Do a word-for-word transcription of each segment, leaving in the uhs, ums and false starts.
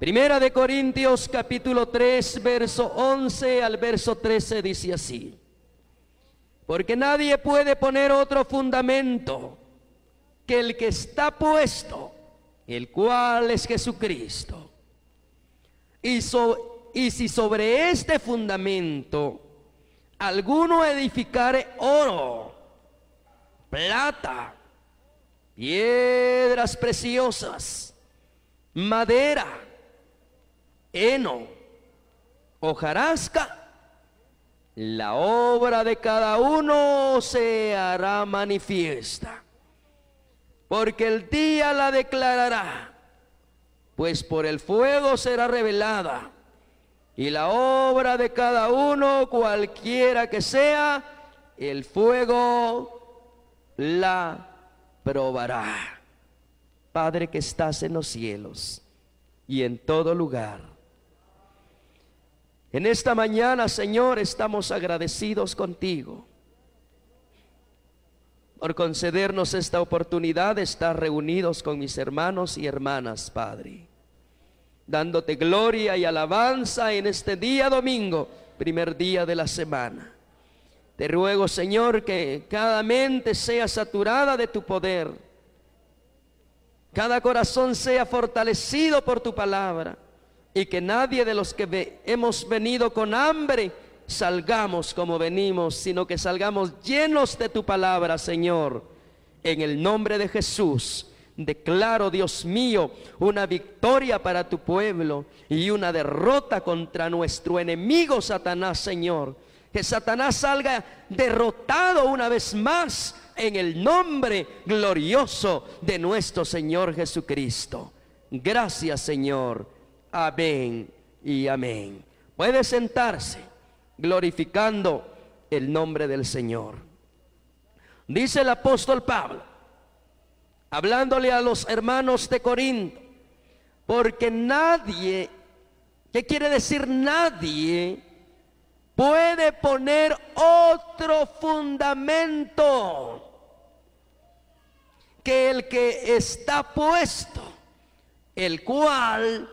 Primera de Corintios capítulo tres, verso once al verso trece dice así: porque nadie puede poner otro fundamento que el que está puesto, el cual es Jesucristo. Y, so, y si sobre este fundamento alguno edificare oro, plata, piedras preciosas, madera, heno, hojarasca, la obra de cada uno se hará manifiesta, porque el día la declarará, pues por el fuego será revelada, y la obra de cada uno, cualquiera que sea, el fuego la probará. Padre que estás en los cielos y en todo lugar, en esta mañana, Señor, estamos agradecidos contigo por concedernos esta oportunidad de estar reunidos con mis hermanos y hermanas, Padre, dándote gloria y alabanza en este día domingo, primer día de la semana. Te ruego, Señor, que cada mente sea saturada de tu poder, cada corazón sea fortalecido por tu palabra, y que nadie de los que ve, hemos venido con hambre salgamos como venimos, sino que salgamos llenos de tu palabra, Señor. En el nombre de Jesús declaro, Dios mío, una victoria para tu pueblo y una derrota contra nuestro enemigo Satanás, Señor. Que Satanás salga derrotado una vez más en el nombre glorioso de nuestro Señor Jesucristo. Gracias, Señor. Amén y amén. Puede sentarse, glorificando el nombre del Señor. Dice el apóstol Pablo, hablándole a los hermanos de Corinto, porque nadie, ¿qué quiere decir nadie? Puede poner otro fundamento que el que está puesto, el cual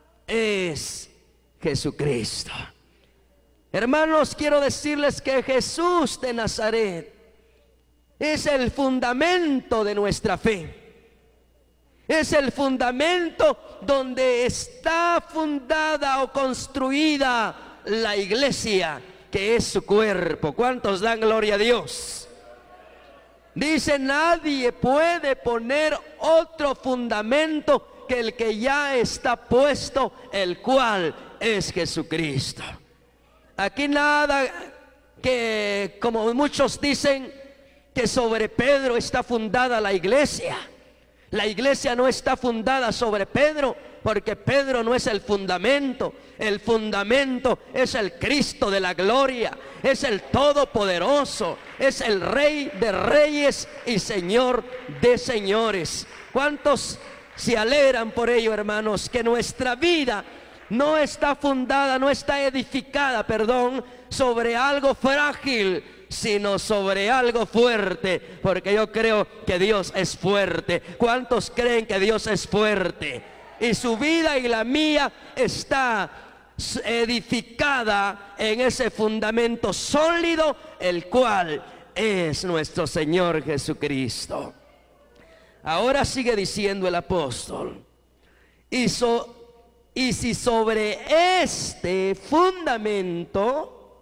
es Jesucristo. Hermanos, quiero decirles que Jesús de Nazaret es el fundamento de nuestra fe. Es el fundamento donde está fundada o construida la iglesia, que es su cuerpo. ¿Cuántos dan gloria a Dios? Dice, nadie puede poner otro fundamento que el que ya está puesto, el cual es Jesucristo. Aquí nada que, como muchos dicen, que sobre Pedro está fundada la iglesia. La iglesia no está fundada sobre Pedro, porque Pedro no es el fundamento. El fundamento es el Cristo de la gloria, es el Todopoderoso, es el Rey de reyes y Señor de señores. ¿Cuántos se alegran por ello, hermanos? Que nuestra vida no está fundada, no está edificada, perdón, sobre algo frágil, sino sobre algo fuerte, porque yo creo que Dios es fuerte. ¿Cuántos creen que Dios es fuerte? Y su vida y la mía está edificada en ese fundamento sólido, el cual es nuestro Señor Jesucristo. Ahora sigue diciendo el apóstol, y, so, y si sobre este fundamento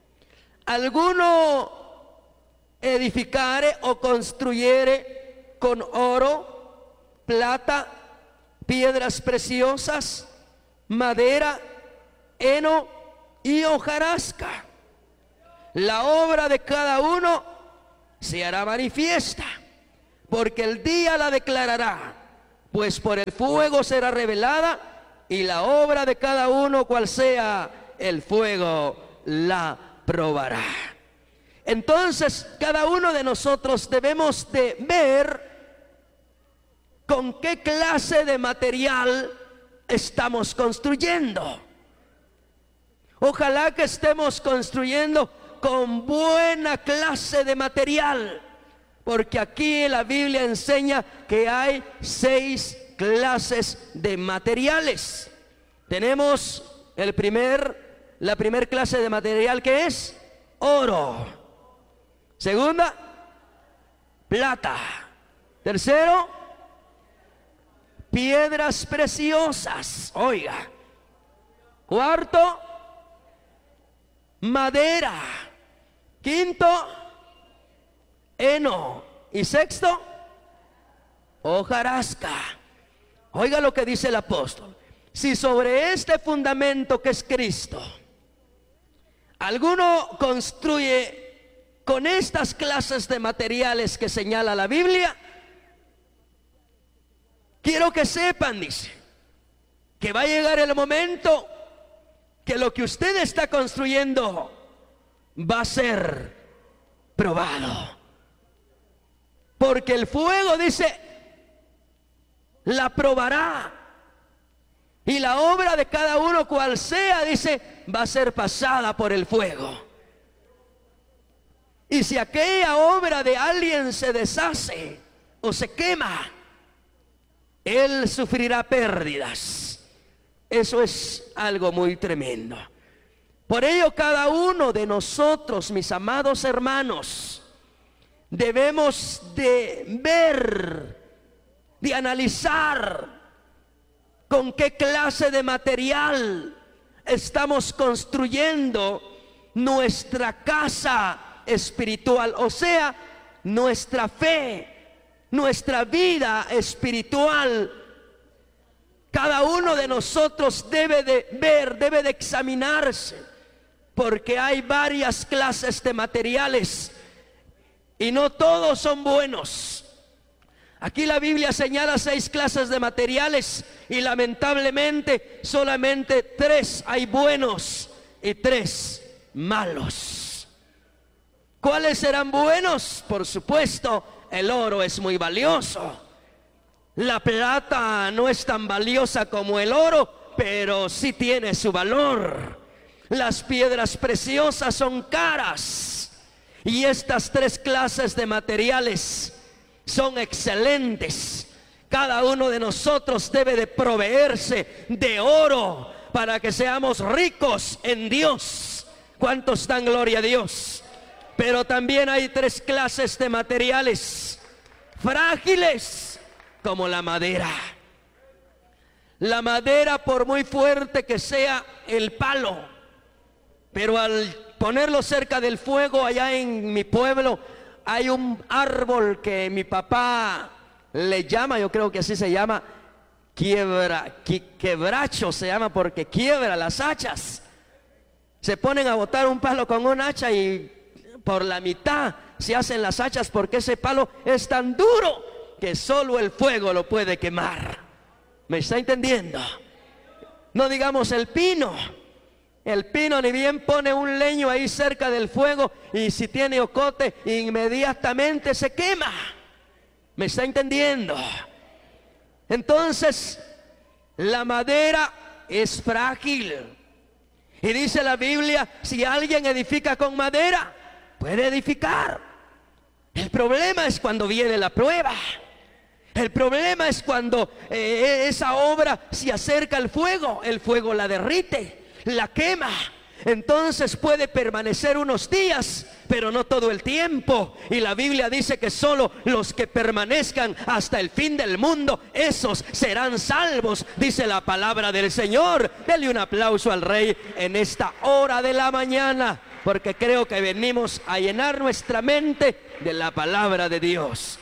alguno edificare o construyere con oro, plata, piedras preciosas, madera, heno y hojarasca, la obra de cada uno se hará manifiesta, porque el día la declarará, pues por el fuego será revelada, y la obra de cada uno, cual sea, el fuego la probará. Entonces, cada uno de nosotros debemos de ver con qué clase de material estamos construyendo. Ojalá que estemos construyendo con buena clase de material, porque aquí la Biblia enseña que hay seis clases de materiales. Tenemos el primer, la primer clase de material, que es oro. Segunda, plata. Tercero, piedras preciosas. Oiga. Cuarto, madera. Quinto, heno. Y sexto, hojarasca. Oiga lo que dice el apóstol. Si sobre este fundamento que es Cristo, alguno construye con estas clases de materiales que señala la Biblia, quiero que sepan, dice, que va a llegar el momento que lo que usted está construyendo va a ser probado. Porque el fuego, dice, la probará. Y la obra de cada uno, cual sea, dice, va a ser pasada por el fuego. Y si aquella obra de alguien se deshace o se quema, él sufrirá pérdidas. Eso es algo muy tremendo. Por ello, cada uno de nosotros, mis amados hermanos, debemos de ver, de analizar con qué clase de material estamos construyendo nuestra casa espiritual, o sea, nuestra fe, nuestra vida espiritual. Cada uno de nosotros debe de ver, debe de examinarse, porque hay varias clases de materiales y no todos son buenos. Aquí la Biblia señala seis clases de materiales y lamentablemente solamente tres hay buenos y tres malos. ¿Cuáles serán buenos? Por supuesto, el oro es muy valioso. La plata no es tan valiosa como el oro, pero sí tiene su valor. Las piedras preciosas son caras. Y estas tres clases de materiales son excelentes. Cada uno de nosotros debe de proveerse de oro para que seamos ricos en Dios. ¿Cuántos dan gloria a Dios? Pero también hay tres clases de materiales frágiles, como la madera. La madera, por muy fuerte que sea el palo, pero al ponerlo cerca del fuego, allá en mi pueblo hay un árbol que mi papá le llama, yo creo que así se llama, quiebra, qui- quebracho se llama, porque quiebra las hachas. Se ponen a botar un palo con un hacha y por la mitad se hacen las hachas, porque ese palo es tan duro que solo el fuego lo puede quemar. ¿Me está entendiendo? No digamos el pino. El pino ni bien pone un leño ahí cerca del fuego, y si tiene ocote, inmediatamente se quema. ¿Me está entendiendo? Entonces, la madera es frágil. Y dice la Biblia, si alguien edifica con madera, puede edificar. El problema es cuando viene la prueba. El problema es cuando eh, esa obra se acerca al fuego. El fuego la derrite, la quema. Entonces puede permanecer unos días, pero no todo el tiempo. Y la Biblia dice que solo los que permanezcan hasta el fin del mundo, esos serán salvos, dice la palabra del Señor. Dele un aplauso al Rey en esta hora de la mañana, porque creo que venimos a llenar nuestra mente de la palabra de Dios.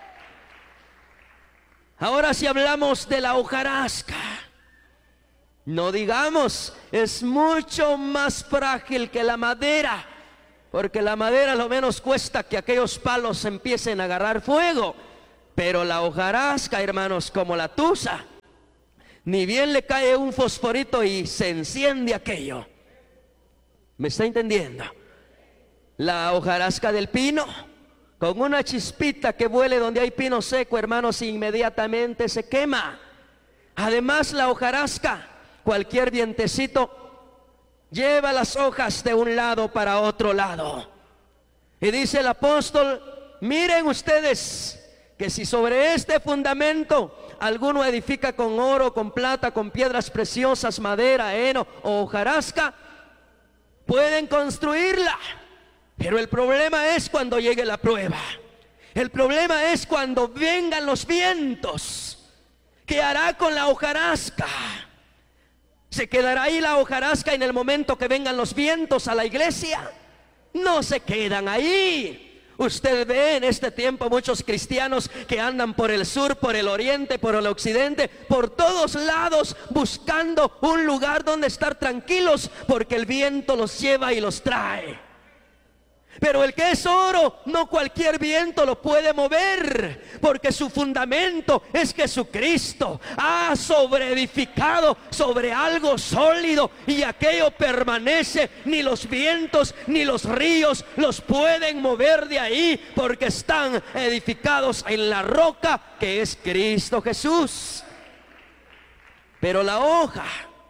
Ahora, si hablamos de la hojarasca, no digamos, es mucho más frágil que la madera, porque la madera lo menos cuesta que aquellos palos empiecen a agarrar fuego. Pero la hojarasca, hermanos, como la tusa, ni bien le cae un fosforito y se enciende aquello. ¿Me está entendiendo? La hojarasca del pino, con una chispita que vuele donde hay pino seco, hermanos, inmediatamente se quema. Además, la hojarasca, cualquier vientecito lleva las hojas de un lado para otro lado. Y dice el apóstol, miren ustedes que si sobre este fundamento alguno edifica con oro, con plata, con piedras preciosas, madera, heno o hojarasca, pueden construirla. Pero el problema es cuando llegue la prueba. El problema es cuando vengan los vientos. ¿Qué hará con la hojarasca? ¿Se quedará ahí la hojarasca en el momento que vengan los vientos a la iglesia? No se quedan ahí. Usted ve en este tiempo muchos cristianos que andan por el sur, por el oriente, por el occidente, por todos lados buscando un lugar donde estar tranquilos, porque el viento los lleva y los trae. Pero el que es oro, no cualquier viento lo puede mover, porque su fundamento es Jesucristo. Ha sobreedificado sobre algo sólido, y aquello permanece. Ni los vientos ni los ríos los pueden mover de ahí, porque están edificados en la roca que es Cristo Jesús. Pero la hoja,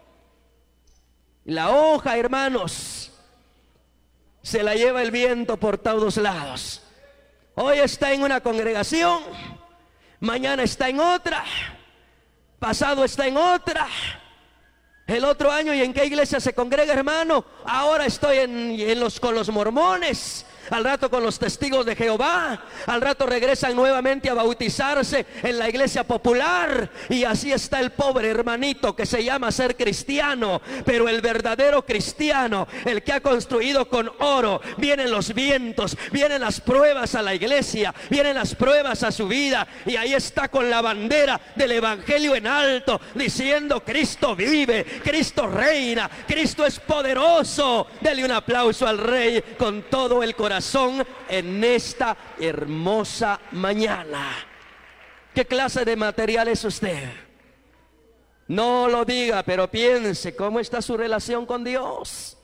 la hoja, hermanos, se la lleva el viento por todos lados. Hoy está en una congregación, mañana está en otra, pasado está en otra, el otro año. ¿Y en qué iglesia se congrega, hermano? Ahora estoy en, en los, con los mormones, al rato con los testigos de Jehová, al rato regresan nuevamente a bautizarse en la iglesia popular. Y así está el pobre hermanito que se llama ser cristiano. Pero el verdadero cristiano, el que ha construido con oro, vienen los vientos, vienen las pruebas a la iglesia, vienen las pruebas a su vida, y ahí está con la bandera del evangelio en alto, diciendo: Cristo vive, Cristo reina, Cristo es poderoso. Dele un aplauso al Rey con todo el corazón en esta hermosa mañana. ¿Qué clase de material es usted? No lo diga, pero piense cómo está su relación con Dios.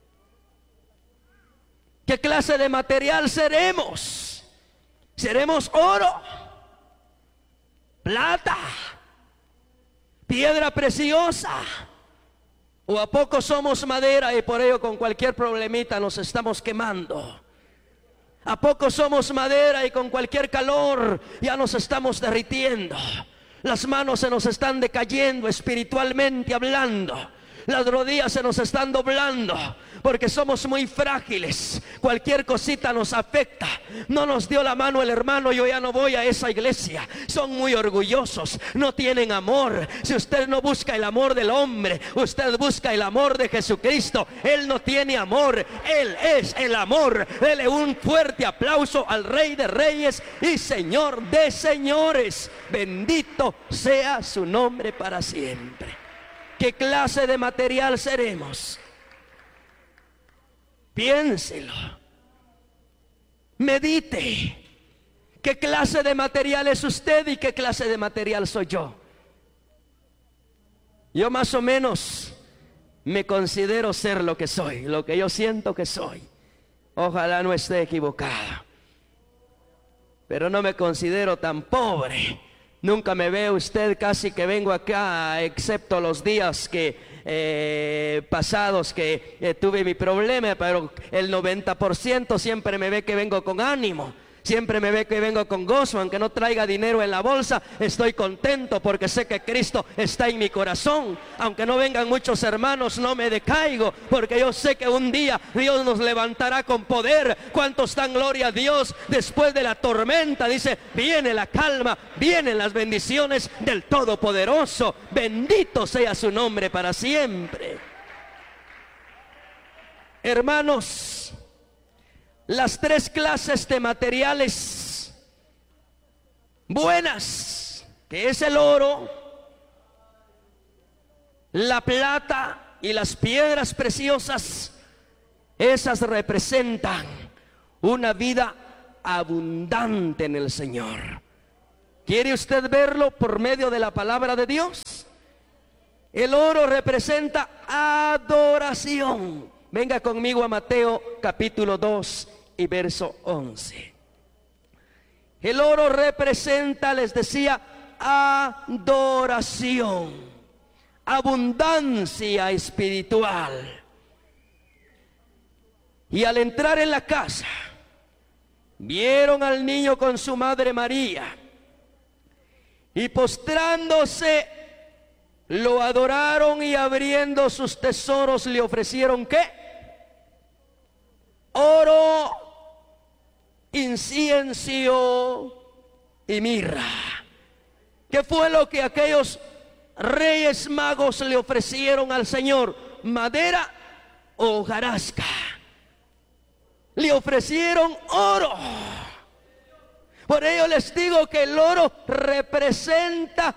¿Qué clase de material seremos? ¿Seremos oro, plata, piedra preciosa? ¿O a poco somos madera y por ello con cualquier problemita nos estamos quemando? ¿A poco somos madera y con cualquier calor ya nos estamos derritiendo? Las manos se nos están decayendo espiritualmente hablando. Las rodillas se nos están doblando, porque somos muy frágiles. Cualquier cosita nos afecta. No nos dio la mano el hermano, yo ya no voy a esa iglesia. Son muy orgullosos, no tienen amor. Si usted no busca el amor del hombre, usted busca el amor de Jesucristo. Él no tiene amor, Él es el amor. Dele un fuerte aplauso al Rey de Reyes y Señor de Señores. Bendito sea su nombre para siempre. ¿Qué clase de material seremos? Piénselo, medite. ¿Qué clase de material es usted y qué clase de material soy yo? Yo más o menos me considero ser lo que soy, lo que yo siento que soy. Ojalá no esté equivocado, pero no me considero tan pobre. Nunca me ve usted casi que vengo acá, excepto los días que eh, pasados que eh, tuve mi problema, pero el noventa por ciento siempre me ve que vengo con ánimo. Siempre me ve que vengo con gozo, aunque no traiga dinero en la bolsa, estoy contento porque sé que Cristo está en mi corazón. Aunque no vengan muchos hermanos, no me decaigo, porque yo sé que un día Dios nos levantará con poder. ¿Cuántos dan gloria a Dios? Después de la tormenta, dice, viene la calma, vienen las bendiciones del Todopoderoso. Bendito sea su nombre para siempre. Hermanos, las tres clases de materiales buenas, que es el oro, la plata y las piedras preciosas, esas representan una vida abundante en el Señor. ¿Quiere usted verlo por medio de la palabra de Dios? El oro representa adoración. Venga conmigo a Mateo capítulo dos y verso once. El oro representa, les decía, adoración, abundancia espiritual. Y al entrar en la casa, vieron al niño con su madre María, Y postrándose, lo adoraron y abriendo sus tesoros le ofrecieron ¿qué? Oro, incienso y mirra. ¿Qué fue lo que aquellos reyes magos le ofrecieron al Señor? ¿Madera o hojarasca? Le ofrecieron oro. Por ello les digo que el oro representa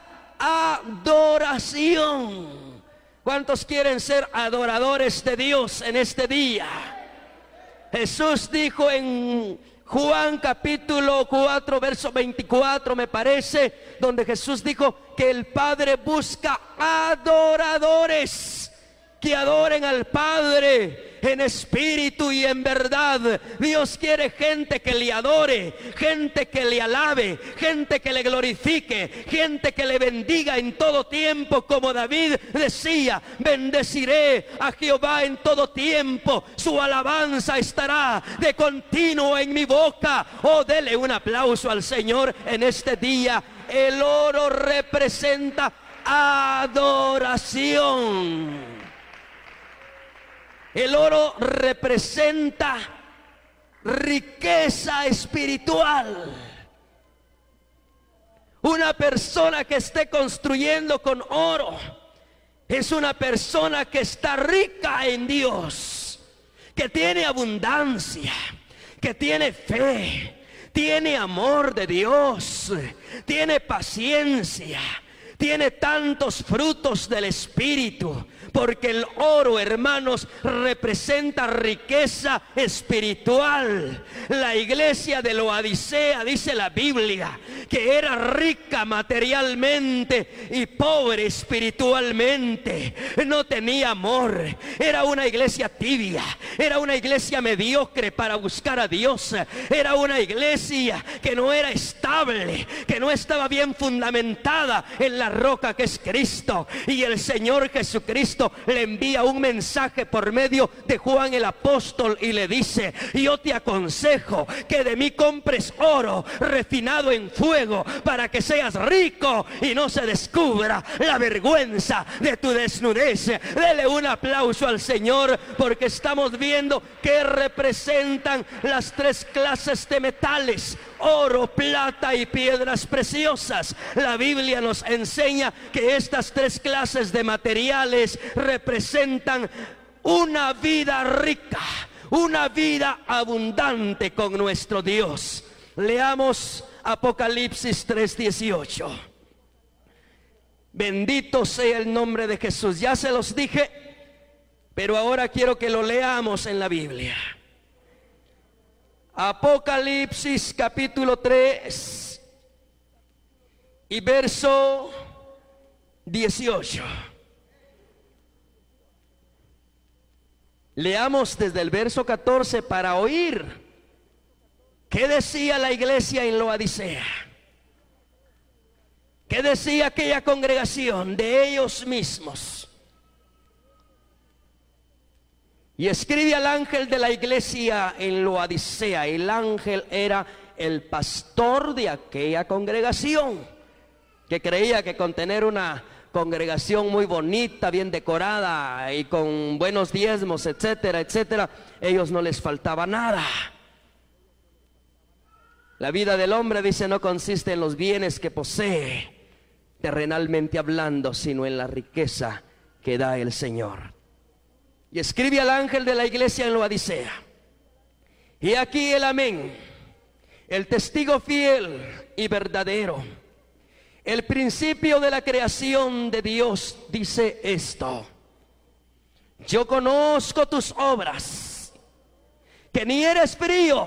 adoración. ¿Cuántos quieren ser adoradores de Dios en este día? Jesús dijo en Juan capítulo cuatro, verso veinticuatro, me parece, donde Jesús dijo que el Padre busca adoradores que adoren al Padre en espíritu y en verdad. Dios quiere gente que le adore, gente que le alabe, gente que le glorifique, gente que le bendiga en todo tiempo, como David decía: bendeciré a Jehová en todo tiempo, su alabanza estará de continuo en mi boca. Oh, dele un aplauso al Señor en este día. El oro representa adoración. El oro representa riqueza espiritual. Una persona que esté construyendo con oro es una persona que está rica en Dios, que tiene abundancia, que tiene fe, tiene amor de Dios, tiene paciencia, tiene tantos frutos del Espíritu. Porque el oro, hermanos, representa riqueza espiritual. La iglesia de Laodicea, dice la Biblia, que era rica materialmente y pobre espiritualmente. No tenía amor. Era una iglesia tibia. Era una iglesia mediocre para buscar a Dios. Era una iglesia que no era estable, que no estaba bien fundamentada en la roca que es Cristo. Y el Señor Jesucristo le envía un mensaje por medio de Juan el apóstol y le dice: yo te aconsejo que de mí compres oro refinado en fuego, para que seas rico y no se descubra la vergüenza de tu desnudez. Dele un aplauso al Señor, porque estamos viendo que representan las tres clases de metales: oro, plata y piedras preciosas. La Biblia nos enseña que estas tres clases de materiales representan una vida rica, una vida abundante con nuestro Dios. Leamos Apocalipsis tres dieciocho. Bendito sea el nombre de Jesús. Ya se los dije, pero ahora quiero que lo leamos en la Biblia. Apocalipsis capítulo tres y verso dieciocho. Leamos desde el verso catorce para oír qué decía la iglesia en Laodicea. ¿Qué decía aquella congregación de ellos mismos? Y escribe al ángel de la iglesia en Laodicea. El ángel era el pastor de aquella congregación, que creía que con tener una congregación muy bonita, bien decorada y con buenos diezmos, etcétera, etcétera, ellos no les faltaba nada. La vida del hombre, dice, no consiste en los bienes que posee, terrenalmente hablando, sino en la riqueza que da el Señor. Y escribe al ángel de la iglesia en Laodicea: y aquí el amén, el testigo fiel y verdadero, el principio de la creación de Dios, dice esto: yo conozco tus obras, que ni eres frío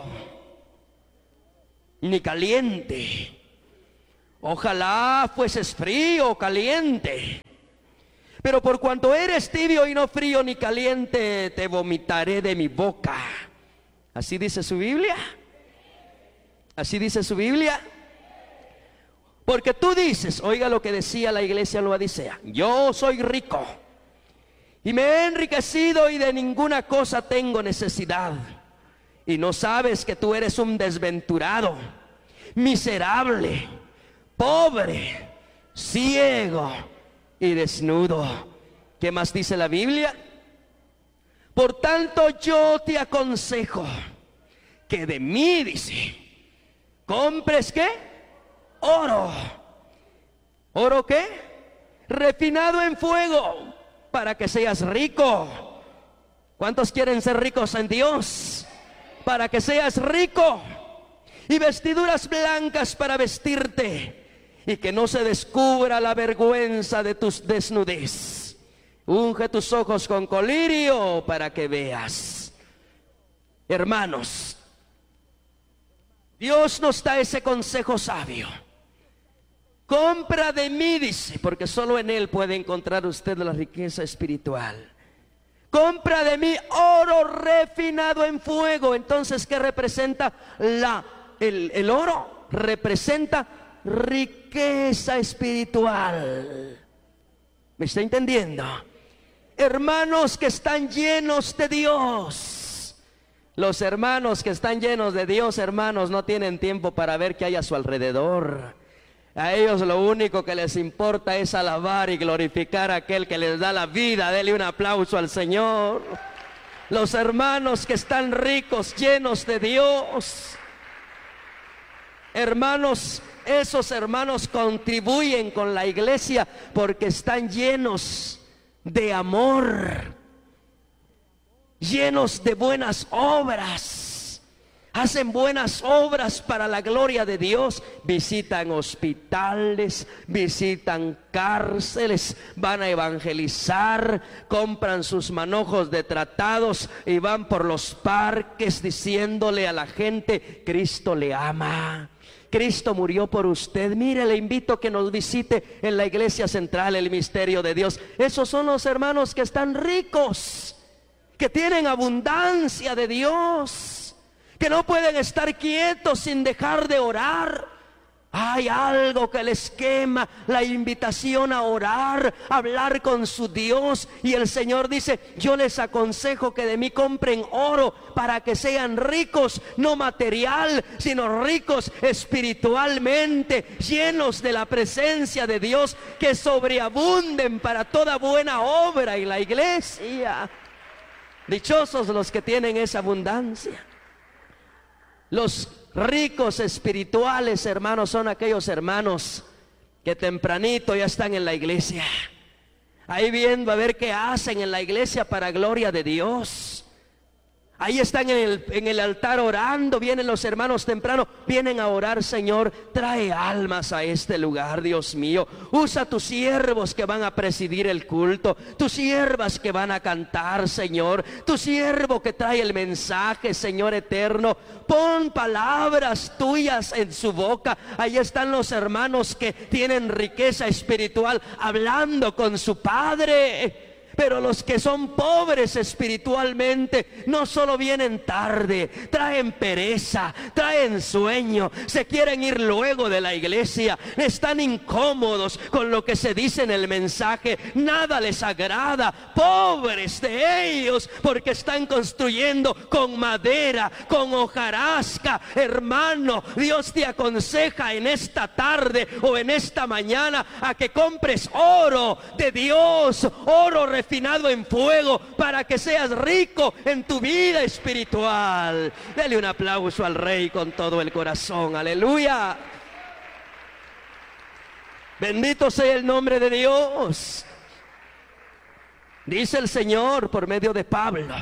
ni caliente. Ojalá fueses frío o caliente. Pero por cuanto eres tibio y no frío ni caliente, te vomitaré de mi boca. ¿Así dice su Biblia? ¿Así dice su Biblia? Porque tú dices, oiga lo que decía la iglesia en Laodicea: yo soy rico y me he enriquecido y de ninguna cosa tengo necesidad. Y no sabes que tú eres un desventurado, miserable, pobre, ciego y desnudo. ¿Qué más dice la Biblia? Por tanto yo te aconsejo que de mí, dice, compres ¿qué? Oro. ¿Oro qué? Refinado en fuego, para que seas rico. ¿Cuántos quieren ser ricos en Dios? Para que seas rico. Y vestiduras blancas para vestirte, y que no se descubra la vergüenza de tus desnudez. Unge tus ojos con colirio para que veas. Hermanos, Dios nos da ese consejo sabio. Compra de mí, dice, porque solo en Él puede encontrar usted la riqueza espiritual. Compra de mí oro refinado en fuego. Entonces, ¿qué representa la, el, el oro? Representa riqueza espiritual. ¿Me está entendiendo? Hermanos que están llenos de Dios. Los hermanos que están llenos de Dios, hermanos, no tienen tiempo para ver qué hay a su alrededor. A ellos lo único que les importa es alabar y glorificar a aquel que les da la vida. Dele un aplauso al Señor. Los hermanos que están ricos, llenos de Dios. Hermanos, esos hermanos contribuyen con la iglesia porque están llenos de amor, llenos de buenas obras. Hacen buenas obras para la gloria de Dios. Visitan hospitales, visitan cárceles, van a evangelizar, compran sus manojos de tratados y van por los parques diciéndole a la gente: Cristo le ama, Cristo murió por usted. Mire, le invito a que nos visite en la iglesia central, el misterio de Dios. Esos son los hermanos que están ricos, que tienen abundancia de Dios, que no pueden estar quietos sin dejar de orar. Hay algo que les quema, la invitación a orar, a hablar con su Dios. Y el Señor dice: yo les aconsejo que de mí compren oro para que sean ricos, no material, sino ricos espiritualmente, llenos de la presencia de Dios, que sobreabunden para toda buena obra en la iglesia. Dichosos los que tienen esa abundancia. Los ricos espirituales, hermanos, son aquellos hermanos que tempranito ya están en la iglesia, ahí viendo a ver qué hacen en la iglesia para gloria de Dios. Ahí están en el, en el altar orando. Vienen los hermanos temprano, vienen a orar: Señor, trae almas a este lugar, Dios mío. Usa tus siervos que van a presidir el culto, tus siervas que van a cantar, Señor, tu siervo que trae el mensaje, Señor eterno. Pon palabras tuyas en su boca. Ahí están los hermanos que tienen riqueza espiritual, hablando con su Padre. Pero los que son pobres espiritualmente no solo vienen tarde, traen pereza, traen sueño, se quieren ir luego de la iglesia, están incómodos con lo que se dice en el mensaje, nada les agrada. Pobres de ellos, porque están construyendo con madera, con hojarasca. Hermano, Dios te aconseja en esta tarde o en esta mañana a que compres oro de Dios, oro refinado en fuego, para que seas rico en tu vida espiritual. Dele un aplauso al Rey con todo el corazón. Aleluya. Bendito sea el nombre de Dios. Dice el Señor por medio de Pablo: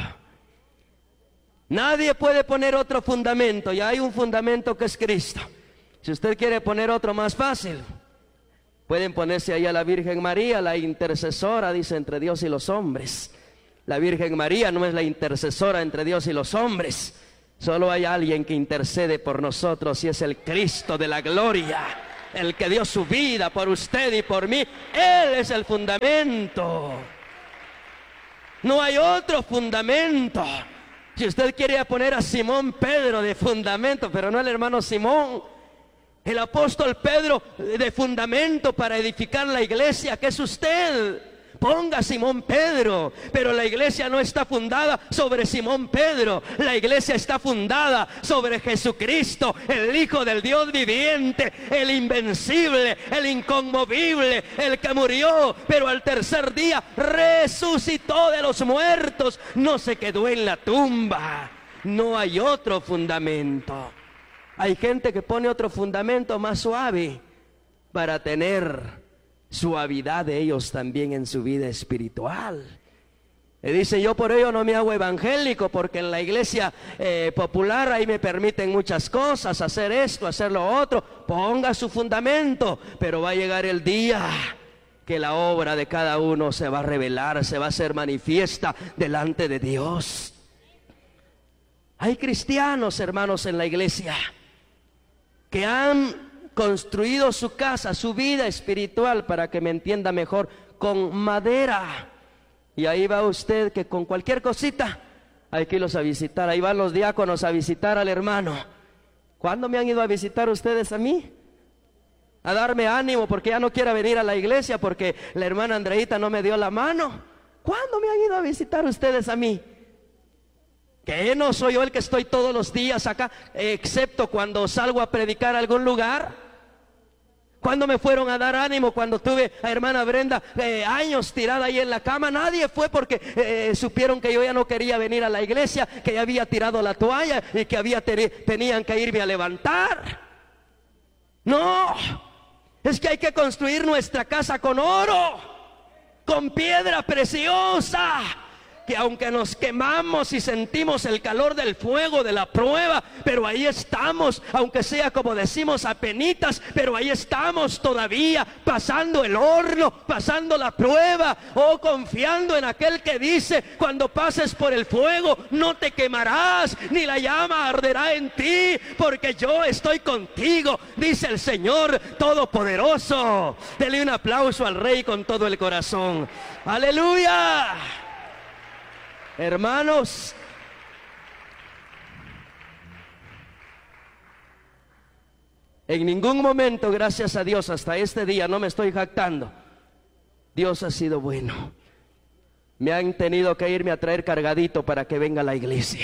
nadie puede poner otro fundamento. Ya hay un fundamento que es Cristo. Si usted quiere poner otro más fácil, pueden ponerse ahí a la Virgen María, la intercesora, dice, entre Dios y los hombres. La Virgen María no es la intercesora entre Dios y los hombres. Solo hay alguien que intercede por nosotros, y es el Cristo de la gloria, el que dio su vida por usted y por mí. Él es el fundamento. No hay otro fundamento. Si usted quiere poner a Simón Pedro de fundamento, pero no el hermano Simón, el apóstol Pedro de fundamento para edificar la iglesia, que es usted. Ponga a Simón Pedro, pero la iglesia no está fundada sobre Simón Pedro. La iglesia está fundada sobre Jesucristo, el Hijo del Dios viviente, el invencible, el inconmovible, el que murió, pero al tercer día resucitó de los muertos. No se quedó en la tumba. No hay otro fundamento. Hay gente que pone otro fundamento más suave para tener suavidad de ellos también en su vida espiritual. Y dice, yo por ello no me hago evangélico, porque en la iglesia eh, popular ahí me permiten muchas cosas, hacer esto, hacer lo otro. Ponga su fundamento, pero va a llegar el día que la obra de cada uno se va a revelar, se va a hacer manifiesta delante de Dios. Hay cristianos, hermanos, en la iglesia que han construido su casa, su vida espiritual, para que me entienda mejor, con madera. Y ahí va usted que con cualquier cosita hay que irlos a visitar. Ahí van los diáconos a visitar al hermano. ¿Cuándo me han ido a visitar ustedes a mí? A darme ánimo porque ya no quiera venir a la iglesia porque la hermana Andreita no me dio la mano. ¿Cuándo me han ido a visitar ustedes a mí? ¿Que no soy yo el que estoy todos los días acá, excepto cuando salgo a predicar a algún lugar? ¿Cuándo me fueron a dar ánimo? Cuando tuve a hermana Brenda eh, años tirada ahí en la cama. Nadie fue porque eh, supieron que yo ya no quería venir a la iglesia, que ya había tirado la toalla y que había te tenían que irme a levantar. No, es que hay que construir nuestra casa con oro, con piedra preciosa, que aunque nos quemamos y sentimos el calor del fuego de la prueba, pero ahí estamos, aunque sea como decimos apenitas, pero ahí estamos todavía, pasando el horno, pasando la prueba, o confiando en aquel que dice, cuando pases por el fuego no te quemarás, ni la llama arderá en ti, porque yo estoy contigo, dice el Señor Todopoderoso. Dele un aplauso al Rey con todo el corazón. ¡Aleluya! Hermanos, en ningún momento, gracias a Dios, hasta este día, no me estoy jactando, Dios ha sido bueno. Me han tenido que irme a traer cargadito para que venga a la iglesia.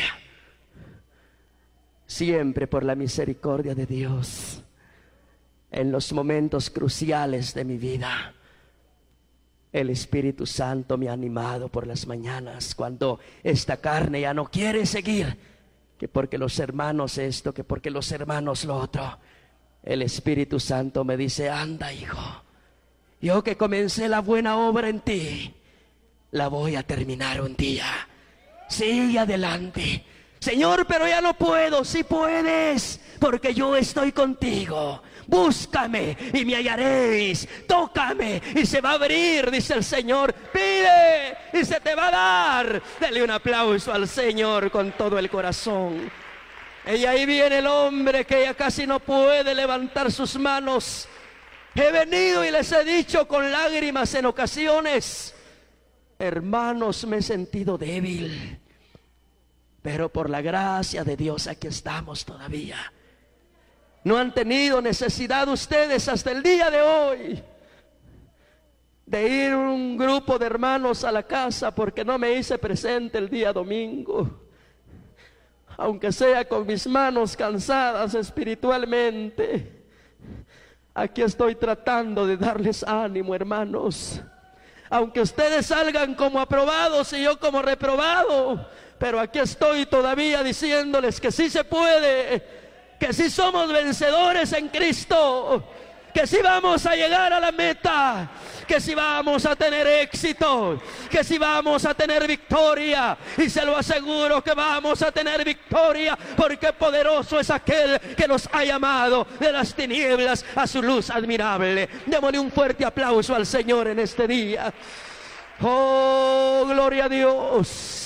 Siempre por la misericordia de Dios, en los momentos cruciales de mi vida, el Espíritu Santo me ha animado por las mañanas, cuando esta carne ya no quiere seguir, que porque los hermanos esto, que porque los hermanos lo otro. El Espíritu Santo me dice, anda hijo, yo que comencé la buena obra en ti, la voy a terminar un día. Sigue adelante. Señor, pero ya no puedo. Sí puedes, porque yo estoy contigo. Búscame y me hallaréis, tócame y se va a abrir, dice el Señor. Pide y se te va a dar. Dale un aplauso al Señor con todo el corazón. Y ahí viene el hombre que ya casi no puede levantar sus manos. He venido y les he dicho con lágrimas en ocasiones, hermanos, me he sentido débil, pero por la gracia de Dios aquí estamos todavía. No han tenido necesidad ustedes hasta el día de hoy de ir un grupo de hermanos a la casa porque no me hice presente el día domingo, aunque sea con mis manos cansadas espiritualmente. Aquí estoy tratando de darles ánimo, hermanos, aunque ustedes salgan como aprobados y yo como reprobado, pero aquí estoy todavía diciéndoles que sí se puede, que sí somos vencedores en Cristo, que sí vamos a llegar a la meta, que sí vamos a tener éxito, que sí vamos a tener victoria, y se lo aseguro que vamos a tener victoria, porque poderoso es aquel que nos ha llamado de las tinieblas a su luz admirable. Démosle un fuerte aplauso al Señor en este día. Oh, gloria a Dios.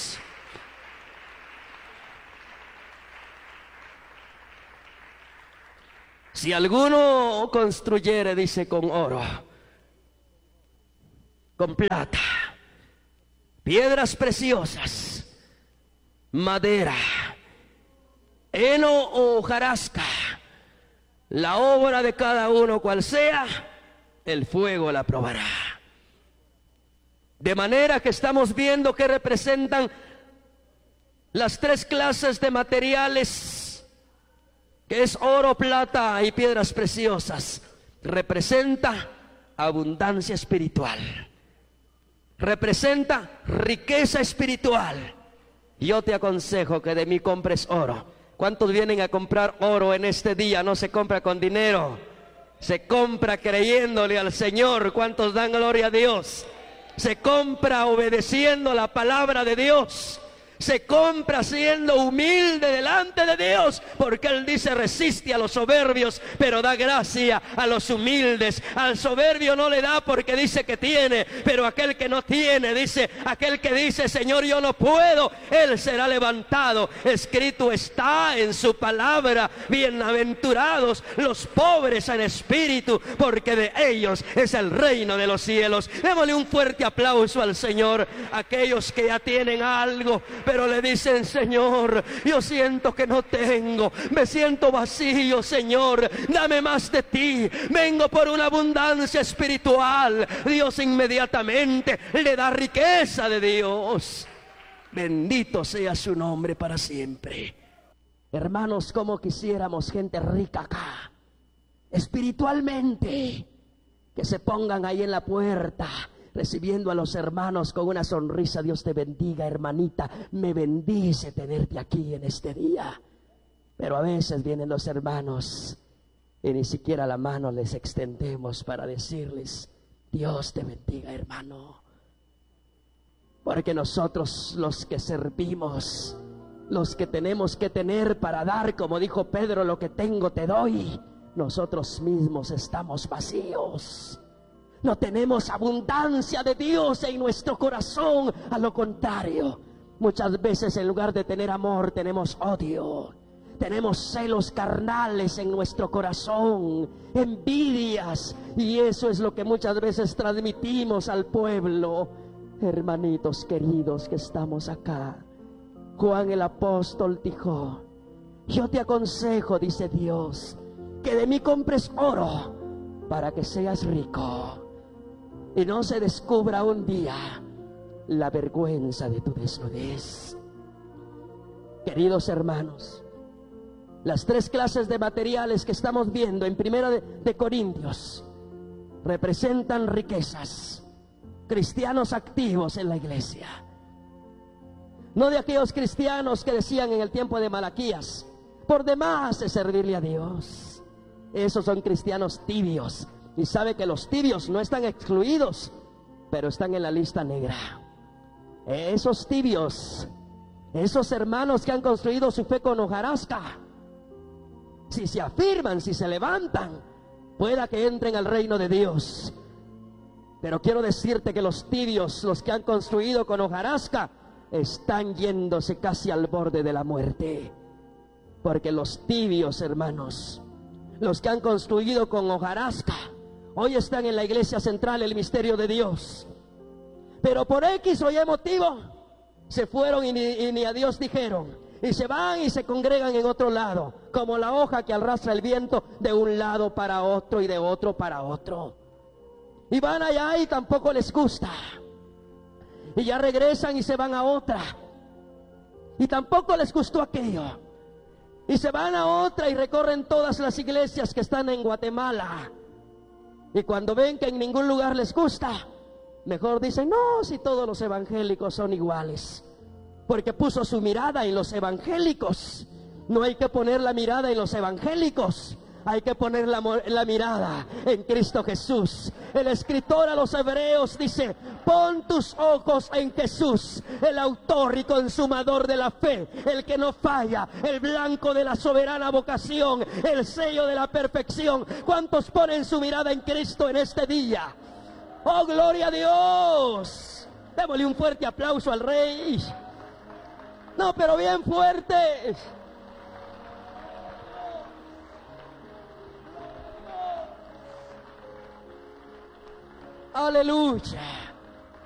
Si alguno construyere, dice, con oro, con plata, piedras preciosas, madera, heno o hojarasca, la obra de cada uno cual sea, el fuego la probará. De manera que estamos viendo que representan las tres clases de materiales, que es oro, plata y piedras preciosas. Representa abundancia espiritual, representa riqueza espiritual. Yo te aconsejo que de mí compres oro. ¿Cuántos vienen a comprar oro en este día? No se compra con dinero, se compra creyéndole al Señor. ¿Cuántos dan gloria a Dios? Se compra obedeciendo la palabra de Dios. Se compra siendo humilde delante de Dios, porque Él dice: resiste a los soberbios, pero da gracia a los humildes. Al soberbio no le da porque dice que tiene, pero aquel que no tiene, dice, aquel que dice: Señor, yo no puedo, Él será levantado. Escrito está en su palabra: bienaventurados los pobres en espíritu, porque de ellos es el reino de los cielos. Démosle un fuerte aplauso al Señor. Aquellos que ya tienen algo, pero le dicen: Señor, yo siento que no tengo, me siento vacío, Señor, dame más de ti, vengo por una abundancia espiritual. Dios inmediatamente le da riqueza de Dios. Bendito sea su nombre para siempre. Hermanos, como quisiéramos gente rica acá, espiritualmente, que se pongan ahí en la puerta recibiendo a los hermanos con una sonrisa: Dios te bendiga, hermanita, me bendice tenerte aquí en este día. Pero a veces vienen los hermanos y ni siquiera la mano les extendemos para decirles: Dios te bendiga, hermano. Porque nosotros, los que servimos, los que tenemos que tener para dar, como dijo Pedro: lo que tengo te doy, nosotros mismos estamos vacíos. No tenemos abundancia de Dios en nuestro corazón. A lo contrario, muchas veces en lugar de tener amor, tenemos odio. Tenemos celos carnales en nuestro corazón, envidias, y eso es lo que muchas veces transmitimos al pueblo. Hermanitos queridos que estamos acá, Juan el apóstol dijo: yo te aconsejo, dice Dios, que de mí compres oro para que seas rico y no se descubra un día la vergüenza de tu desnudez. Queridos hermanos, las tres clases de materiales que estamos viendo en Primera de, de Corintios representan riquezas, cristianos activos en la iglesia. No de aquellos cristianos que decían en el tiempo de Malaquías: por demás es servirle a Dios. Esos son cristianos tibios. Y sabe que los tibios no están excluidos, pero están en la lista negra. Esos tibios, esos hermanos que han construido su fe con hojarasca, si se afirman, si se levantan, pueda que entren al reino de Dios. Pero quiero decirte que los tibios, los que han construido con hojarasca, están yéndose casi al borde de la muerte. Porque los tibios, hermanos, los que han construido con hojarasca, hoy están en la iglesia central, el misterio de Dios, pero por X o Y motivo se fueron y ni, y ni a Dios dijeron, y se van y se congregan en otro lado, como la hoja que arrastra el viento de un lado para otro y de otro para otro. Y van allá y tampoco les gusta, y ya regresan y se van a otra, y tampoco les gustó aquello, y se van a otra y recorren todas las iglesias que están en Guatemala. Y cuando ven que en ningún lugar les gusta, mejor dicen: no, si todos los evangélicos son iguales. Porque puso su mirada en los evangélicos. No hay que poner la mirada en los evangélicos, hay que poner la, la mirada en Cristo Jesús. El escritor a los hebreos dice: pon tus ojos en Jesús, el autor y consumador de la fe, el que no falla, el blanco de la soberana vocación, el sello de la perfección. ¿Cuántos ponen su mirada en Cristo en este día? ¡Oh, gloria a Dios! Démosle un fuerte aplauso al Rey. No, pero bien fuerte. Aleluya.